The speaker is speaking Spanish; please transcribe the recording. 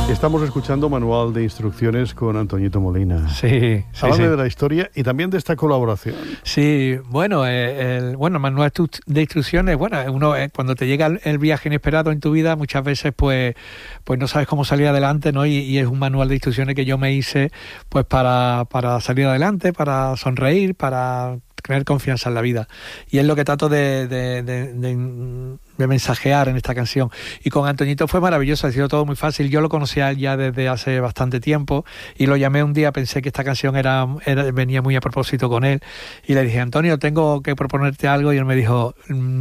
Estamos escuchando Manual de Instrucciones con Antoñito Molina. Sí. Háblame de la historia y también de esta colaboración. Sí, bueno, el manual de instrucciones, bueno, uno cuando te llega el viaje inesperado en tu vida, muchas veces pues no sabes cómo salir adelante, ¿no? Y es un manual de instrucciones que yo me hice pues para salir adelante, para sonreír, para tener confianza en la vida. Y es lo que trato de mensajear en esta canción. Y con Antoñito fue maravilloso, ha sido todo muy fácil. Yo lo conocía ya desde hace bastante tiempo y lo llamé un día, pensé que esta canción venía muy a propósito con él y le dije: Antonio, tengo que proponerte algo, y él me dijo: